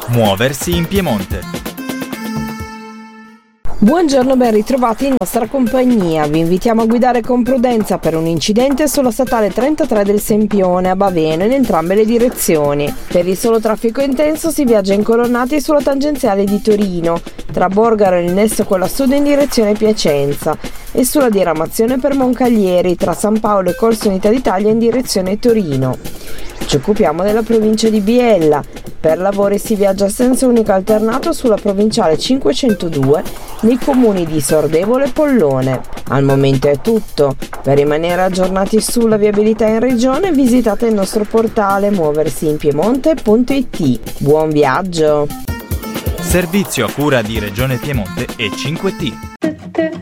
Muoversi in Piemonte. Buongiorno, ben ritrovati in nostra compagnia. Vi invitiamo a guidare con prudenza per un incidente sulla statale 33 del Sempione a Baveno in entrambe le direzioni. Per il solo traffico intenso si viaggia incolonnati sulla tangenziale di Torino, tra Borgaro e il nesso con la sud in direzione Piacenza, e sulla diramazione per Moncaglieri tra San Paolo e Corso Unità d'Italia in direzione Torino. Ci occupiamo della provincia di Biella. Per lavori si viaggia a senso unico alternato sulla provinciale 502 nei comuni di Sordevole e Pollone. Al momento è tutto. Per rimanere aggiornati sulla viabilità in regione visitate il nostro portale muoversiinpiemonte.it. Buon viaggio! Servizio a cura di Regione Piemonte e 5T.